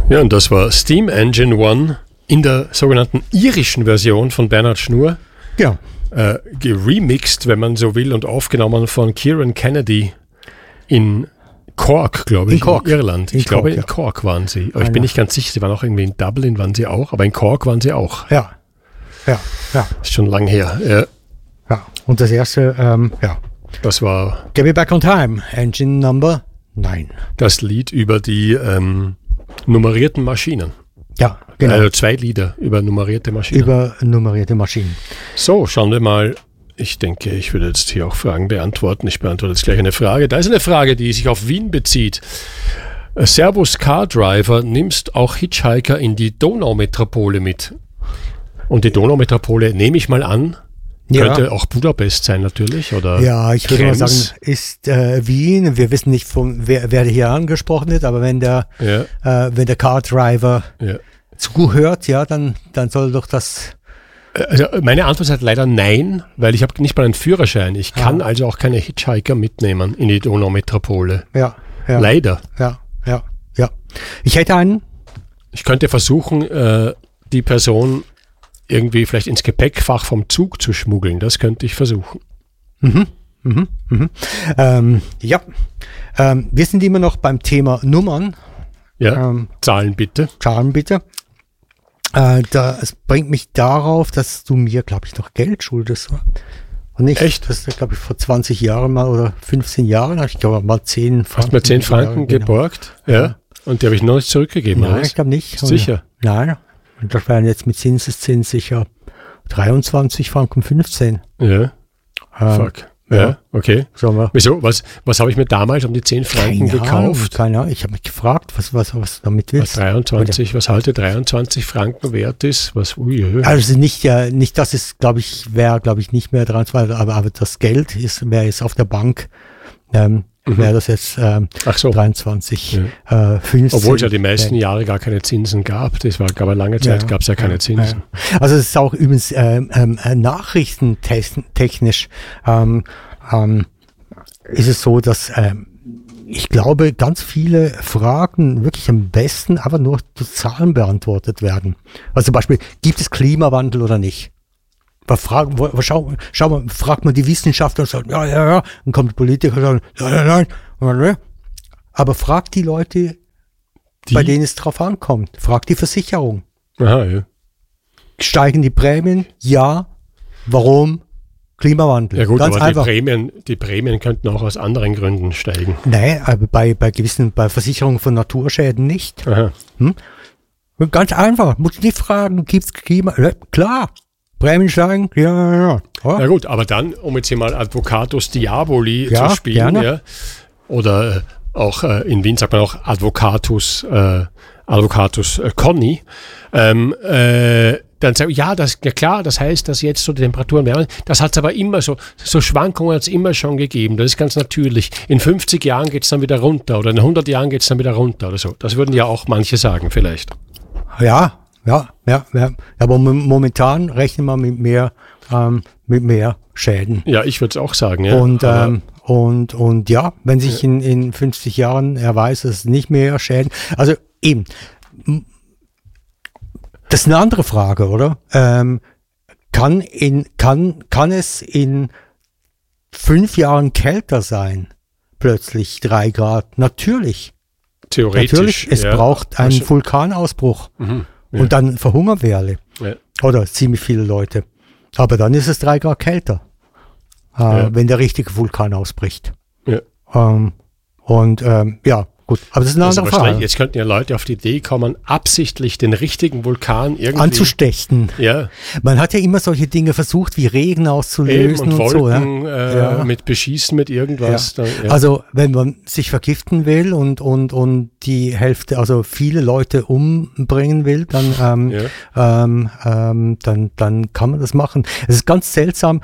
Ja, und das war Steam Engine One in der sogenannten irischen Version von Bernhard Schnur. Ja. Geremixed, wenn man so will, und aufgenommen von Kieran Kennedy in Cork, glaube ich, in Irland. Ich glaube, in Cork waren sie. Aber ich bin nicht ganz sicher, sie waren auch irgendwie in Dublin, waren sie auch, aber in Cork waren sie auch. Ja. Ist schon lang her. Ja, und das erste, das war Get Me Back on Time, Engine Number 9. Das Lied über die nummerierten Maschinen. Ja, genau. Also 2 Lieder über nummerierte Maschinen. Über nummerierte Maschinen. So, schauen wir mal. Ich denke, ich würde jetzt hier auch Fragen beantworten. Ich beantworte jetzt gleich eine Frage. Da ist eine Frage, die sich auf Wien bezieht. Servus Car Driver, nimmst auch Hitchhiker in die Donaumetropole mit? Und die Donaumetropole, nehme ich mal an, könnte auch Budapest sein natürlich, oder? Ja, ich würde mal sagen, ist Wien. Wir wissen nicht, wer hier angesprochen wird, aber wenn der Car Driver zuhört, ja, dann soll doch das... Also meine Antwort ist halt leider nein, weil ich habe nicht mal einen Führerschein. Ich kann also auch keine Hitchhiker mitnehmen in die Donaumetropole. Ja. Leider. Ja. Ich hätte einen. Ich könnte versuchen, die Person irgendwie vielleicht ins Gepäckfach vom Zug zu schmuggeln. Das könnte ich versuchen. Wir sind immer noch beim Thema Nummern. Ja, Zahlen bitte. Das bringt mich darauf, dass du mir, glaube ich, noch Geld schuldest. Und nicht, echt? Das ist, glaube ich, vor 20 Jahren mal oder 15 Jahren, ich glaube mal 10 Franken. Hast du mir 10 Franken geborgt? Genau. Ja. Und die habe ich noch nicht zurückgegeben. Nein, ich glaube nicht. Sicher? Nein. Und das wären jetzt mit Zinseszins sicher 23 Franken 15. Ja. Fuck. Ja, okay. Wieso? Was habe ich mir damals um die 10 Franken gekauft? Keine Ahnung. Ich habe mich gefragt, was du damit willst. Was heute 23 Franken wert ist? Also nicht, dass es, wäre nicht mehr 23, aber das Geld wäre jetzt auf der Bank, wäre das jetzt 23, 15. Obwohl es ja die meisten Jahre gar keine Zinsen gab. Gab eine lange Zeit, gab es ja keine Zinsen. Ja. Also es ist auch übrigens nachrichtentechnisch ist es so, dass ich glaube, ganz viele Fragen wirklich am besten aber nur durch Zahlen beantwortet werden. Also zum Beispiel, gibt es Klimawandel oder nicht? Fragt man die Wissenschaftler und sagt, ja, dann kommt der Politiker und sagt, nein. Aber fragt die Leute, bei denen es drauf ankommt. Fragt die Versicherung. Aha, ja. Steigen die Prämien? Ja. Warum? Klimawandel. Ja gut, ganz aber einfach. Die Prämien könnten auch aus anderen Gründen steigen. Nein, aber bei Versicherungen von Naturschäden nicht. Aha. Ganz einfach. Muss nicht fragen, gibt es Klima? Ja, klar. Prämien steigen? Ja. Ja gut, aber dann, um jetzt hier mal Advocatus Diaboli zu spielen, gerne. Oder auch in Wien sagt man auch Advocatus Conny, dann sagen wir, klar, das heißt, dass jetzt so die Temperaturen wärmen. Das hat es aber immer so Schwankungen hat es immer schon gegeben. Das ist ganz natürlich. In 50 Jahren geht es dann wieder runter oder in 100 Jahren geht es dann wieder runter oder so. Das würden ja auch manche sagen vielleicht. Ja. Aber momentan rechnen wir mit mehr Schäden. Ja, ich würde es auch sagen. Ja. Und ja, wenn sich in 50 Jahren erweist, dass es nicht mehr Schäden. Also eben, das ist eine andere Frage, oder? Kann es in 5 Jahren kälter sein? Plötzlich 3 Grad? Natürlich. Theoretisch. Natürlich, es braucht einen Vulkanausbruch. Und dann verhungern wir alle. Ja. Oder ziemlich viele Leute. Aber dann ist es 3 Grad kälter, wenn der richtige Vulkan ausbricht. Ja. Gut, aber das ist eine andere Frage. Jetzt könnten ja Leute auf die Idee kommen, absichtlich den richtigen Vulkan irgendwie anzustechen. Ja. Man hat ja immer solche Dinge versucht, wie Regen auszulösen und Wolken, so. Ja. Mit Beschießen, mit irgendwas. Ja. Also wenn man sich vergiften will und die Hälfte, also viele Leute umbringen will, dann kann man das machen. Es ist ganz seltsam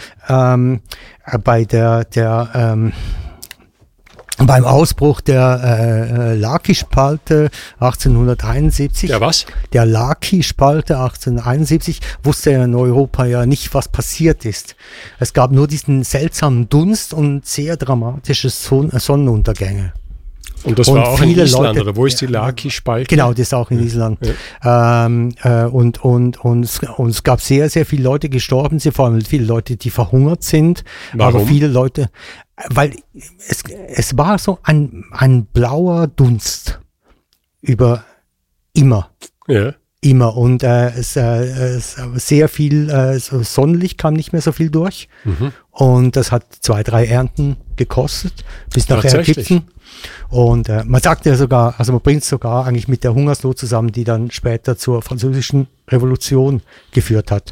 beim Ausbruch der Laki-Spalte 1871. Der was? Der Laki-Spalte 1871 wusste ja in Europa ja nicht, was passiert ist. Es gab nur diesen seltsamen Dunst und sehr dramatische Sonnenuntergänge. Und das war auch in Island, oder wo ist die Laki-Spalte? Genau, das ist auch in Island. Ja. Und es gab sehr, sehr viele Leute gestorben, vor allem viele Leute, die verhungert sind. Warum? Aber viele Leute, weil es war so ein blauer Dunst über immer. Ja. Immer. Und es sehr viel Sonnenlicht kam nicht mehr so viel durch. Und das hat 2, 3 Ernten gekostet, bis nachher Gipfen. Und man sagt ja sogar, also man bringt es sogar eigentlich mit der Hungersnot zusammen, die dann später zur Französischen Revolution geführt hat.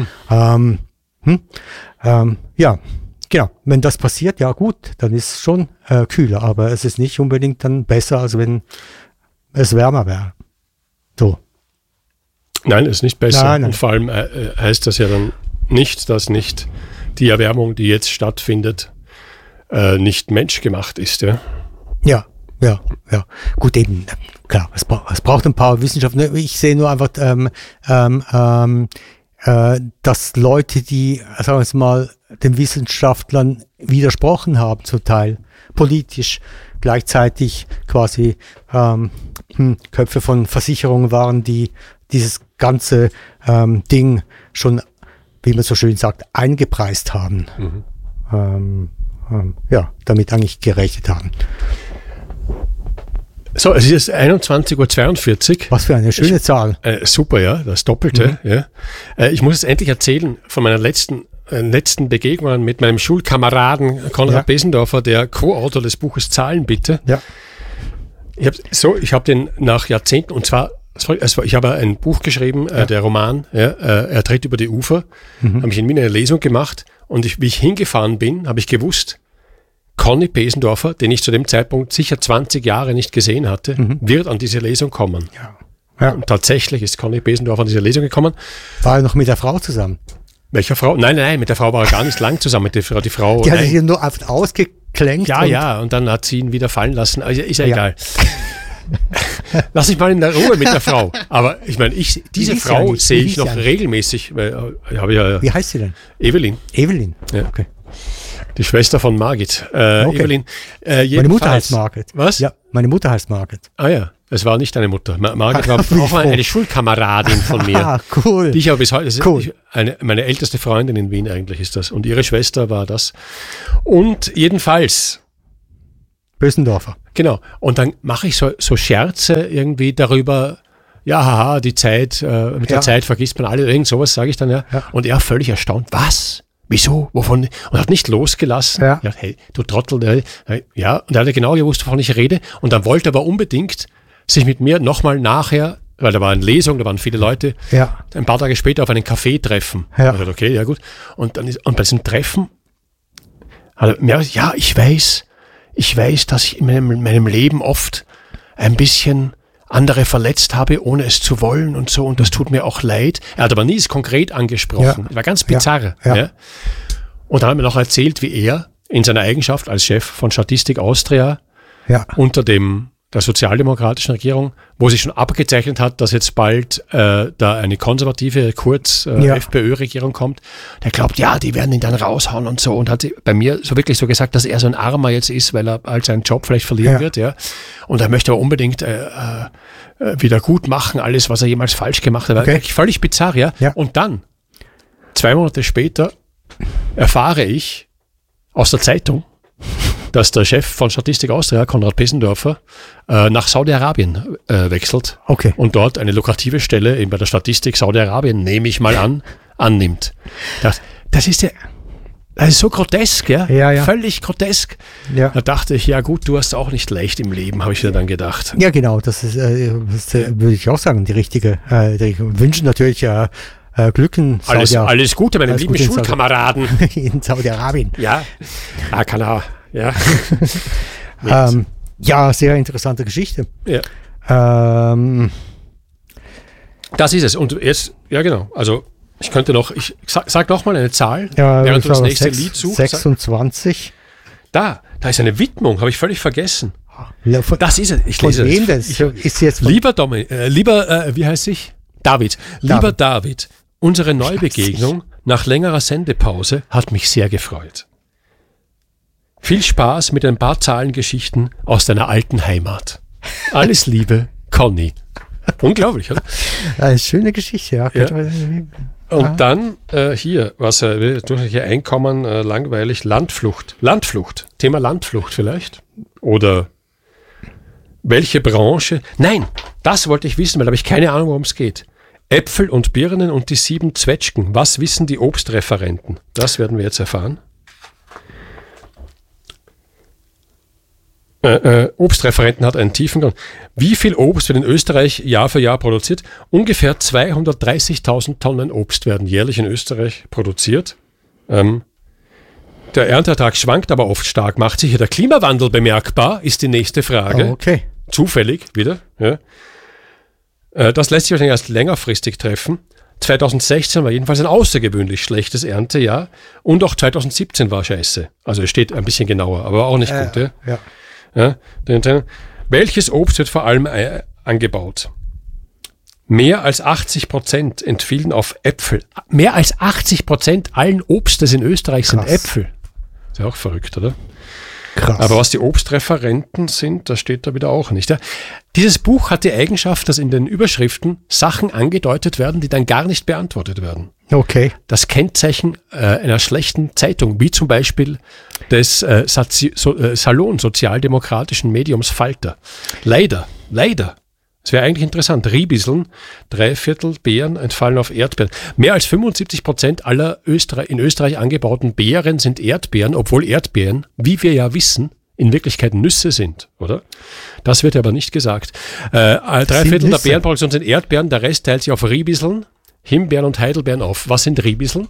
Ja, genau. Wenn das passiert, ja gut, dann ist es schon kühler, aber es ist nicht unbedingt dann besser, als wenn es wärmer wäre. So. Nein, ist nicht besser. Nein. Und vor allem heißt das ja dann nicht, dass nicht die Erwärmung, die jetzt stattfindet, nicht menschgemacht ist. Ja. Ja. Gut, eben, klar, es braucht ein paar Wissenschaftler. Ich sehe nur einfach, dass Leute, die, sagen wir es mal, den Wissenschaftlern widersprochen haben, zum Teil politisch, gleichzeitig quasi Köpfe von Versicherungen waren, die dieses ganze Ding schon, wie man so schön sagt, eingepreist haben. Damit eigentlich gerechnet haben. So, es ist 21:42 Uhr. Was für eine schöne Zahl. Super, ja, das Doppelte. Ja. Ich muss jetzt endlich erzählen von meiner letzten Begegnungen mit meinem Schulkameraden Konrad Besendorfer, der Co-Autor des Buches Zahlen bitte. Ja. Ich habe den nach Jahrzehnten, und zwar, ich habe ein Buch geschrieben, der Roman, er tritt über die Ufer, habe ich in Wien eine Lesung gemacht, und wie ich hingefahren bin, habe ich gewusst, Conny Besendorfer, den ich zu dem Zeitpunkt sicher 20 Jahre nicht gesehen hatte, wird an diese Lesung kommen. Ja. Und tatsächlich ist Conny Besendorfer an diese Lesung gekommen. War er noch mit der Frau zusammen? Welcher Frau? Nein, mit der Frau war er gar nicht lang zusammen. Die Frau, die hat sich nur ausgeklängt. Ja, und dann hat sie ihn wieder fallen lassen. Also, ist ja egal. Lass mich mal in der Ruhe mit der Frau. Aber ich meine, diese Frau sehe ich noch regelmäßig. Wie heißt sie denn? Evelyn. Evelyn, ja. Okay. Die Schwester von Margit. Evelyn. Meine Mutter heißt Margit. Was? Ja, meine Mutter heißt Margit. Ah ja, es war nicht deine Mutter. Margit war auch eine Schulkameradin von mir. Ah, cool. Die ich aber bis heute, cool. Meine älteste Freundin in Wien eigentlich ist das. Und ihre Schwester war das. Und jedenfalls. Bösendorfer. Genau. Und dann mache ich so Scherze irgendwie darüber, ja, haha, die Zeit, mit der Zeit vergisst man alle, irgend sowas sage ich dann, ja. Und er völlig erstaunt, was? Wieso? Wovon? Und hat nicht losgelassen. Ja. Ja, hey, du Trottel. Ja, und er hat genau gewusst, wovon ich rede. Und dann wollte er aber unbedingt sich mit mir nochmal nachher, weil da war eine Lesung, da waren viele Leute, ein paar Tage später auf einen Café treffen. Ja. Ich dachte, okay, ja gut. Und bei diesem Treffen hat er mir gesagt, ja, ich weiß, dass ich in meinem Leben oft ein bisschen andere verletzt habe, ohne es zu wollen und so, und das tut mir auch leid. Er hat aber nie es konkret angesprochen. War ganz bizarr. Ja. Und dann hat er mir noch erzählt, wie er in seiner Eigenschaft als Chef von Statistik Austria unter der sozialdemokratischen Regierung, wo sich schon abgezeichnet hat, dass jetzt bald da eine konservative, FPÖ-Regierung kommt, der glaubt, ja, die werden ihn dann raushauen und so, und hat bei mir so wirklich so gesagt, dass er so ein Armer jetzt ist, weil er halt seinen Job vielleicht verlieren wird, und er möchte aber unbedingt wieder gut machen, alles, was er jemals falsch gemacht hat. Okay. Völlig bizarr, ja. Und dann, 2 Monate später, erfahre ich aus der Zeitung, dass der Chef von Statistik Austria, Konrad Besendorfer, nach Saudi-Arabien wechselt und dort eine lukrative Stelle eben bei der Statistik Saudi-Arabien, nehme ich mal an, annimmt. Das ist so grotesk, ja? Völlig grotesk. Ja. Da dachte ich, ja gut, du hast auch nicht leicht im Leben, habe ich mir dann gedacht. Ja, genau, das ist, würde ich auch sagen, die richtige. Wir wünschen natürlich Glück in Saudi-Arabien. Alles Gute, meine lieben Schulkameraden. In Saudi-Arabien. Ja, kann er. Ja. Ja, sehr interessante Geschichte. Ja. Das ist es. Und jetzt, ja genau, also ich könnte noch, ich sag noch mal eine Zahl, während du das nächste Lied suchst. 26. Da ist eine Widmung, habe ich völlig vergessen. Ja, das ist es. Ich lese es. Ist jetzt lieber wie heißt ich? David. Lieber David, unsere Neubegegnung nach längerer Sendepause hat mich sehr gefreut. Viel Spaß mit ein paar Zahlengeschichten aus deiner alten Heimat. Alles Liebe, Conny. Unglaublich, oder? Eine schöne Geschichte, ja. Und dann hier, was durch hier Einkommen, langweilig, Landflucht. Landflucht. Thema Landflucht vielleicht? Oder welche Branche? Nein, das wollte ich wissen, weil da habe ich keine Ahnung, worum es geht. Äpfel und Birnen und die 7 Zwetschgen. Was wissen die Obstreferenten? Das werden wir jetzt erfahren. Obstreferenten hat einen tiefen Grund. Wie viel Obst wird in Österreich Jahr für Jahr produziert? Ungefähr 230.000 Tonnen Obst werden jährlich in Österreich produziert. Der Ernteertrag schwankt aber oft stark. Macht sich hier der Klimawandel bemerkbar, ist die nächste Frage. Oh, okay. Zufällig wieder. Ja. Das lässt sich wahrscheinlich erst längerfristig treffen. 2016 war jedenfalls ein außergewöhnlich schlechtes Erntejahr und auch 2017 war scheiße. Also es steht ein bisschen genauer, aber auch nicht gut. Ja. Ja. Ja, welches Obst wird vor allem angebaut? Mehr als 80% entfielen auf Äpfel. Mehr als 80% allen Obstes in Österreich sind Äpfel. Ist ja auch verrückt, oder? Krass. Aber was die Obstreferenten sind, das steht da wieder auch nicht. Ja? Dieses Buch hat die Eigenschaft, dass in den Überschriften Sachen angedeutet werden, die dann gar nicht beantwortet werden. Okay. Das Kennzeichen einer schlechten Zeitung, wie zum Beispiel des Salon sozialdemokratischen Mediums Falter. Leider. Es wäre eigentlich interessant. Riebisseln, 3/4 Beeren entfallen auf Erdbeeren. Mehr als 75% aller in Österreich angebauten Beeren sind Erdbeeren, obwohl Erdbeeren, wie wir ja wissen, in Wirklichkeit Nüsse sind, oder? Das wird aber nicht gesagt. 3/4 der Beerenproduktion sind Erdbeeren, der Rest teilt sich auf Riebisseln, Himbeeren und Heidelbeeren auf. Was sind Riebisseln?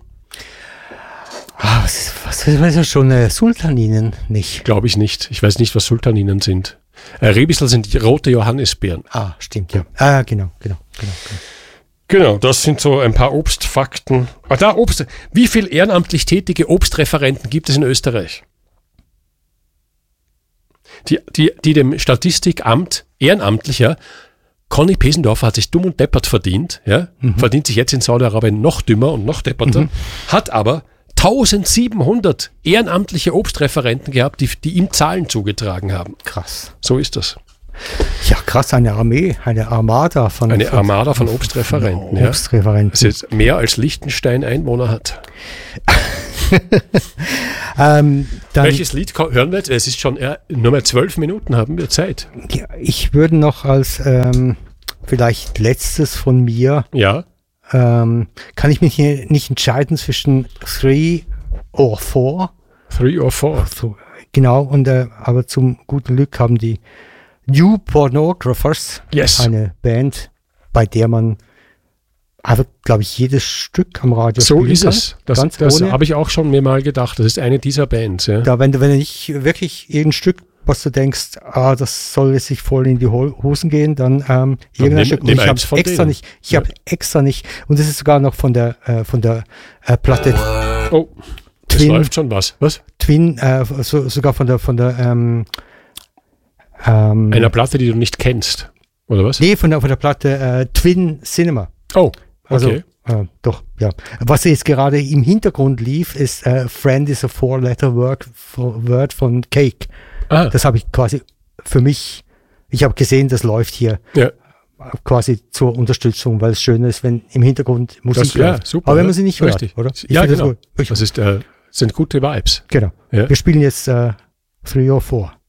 Was ist das schon? Sultaninen nicht? Glaube ich nicht. Ich weiß nicht, was Sultaninen sind. Riebissel sind die rote Johannisbeeren. Ah, stimmt, ja. Genau. Genau, das sind so ein paar Obstfakten. Obst. Wie viel ehrenamtlich tätige Obstreferenten gibt es in Österreich? Die dem Statistikamt ehrenamtlicher, Conny Pesendorfer hat sich dumm und deppert verdient, ja? Verdient sich jetzt in Saudi-Arabien noch dümmer und noch depperter, hat aber 1700 ehrenamtliche Obstreferenten gehabt, die ihm Zahlen zugetragen haben. Krass. So ist das. Ja, krass, eine Armada von Obstreferenten. Obstreferenten. Das jetzt mehr als Liechtenstein Einwohner hat. Welches Lied hören wir jetzt? Es ist schon nur mehr 12 Minuten, haben wir Zeit. Ja, ich würde noch als vielleicht letztes von mir. Ja. Kann ich mich hier nicht entscheiden zwischen 3 or 4. 3 or 4. So, genau, und aber zum guten Glück haben die New Pornographers eine Band, bei der man einfach, glaube ich, jedes Stück am Radio spielen kann. So ist es. Das habe ich auch schon mir mal gedacht. Das ist eine dieser Bands. Ja. Da, wenn du nicht wirklich irgendein Stück, was du denkst, das soll sich voll in die Hosen gehen, dann irgendein Stück. Ich habe extra nicht. Und das ist sogar noch von der Platte. Oh, es läuft schon was. Was? Twin, sogar von der einer Platte, die du nicht kennst, oder was? Nee, von der Platte Twin Cinema. Oh, okay. Also, doch, ja. Was jetzt gerade im Hintergrund lief, ist Friend is a Four-Letter Word von Cake. Ah. Das habe ich quasi für mich, ich habe gesehen, das läuft hier quasi zur Unterstützung, weil es schön ist, wenn im Hintergrund Musik läuft. Ja, super. Aber wenn man sie nicht hört, oder? Ja, genau. Das sind gute Vibes. Genau. Ja. Wir spielen jetzt 3 or 4.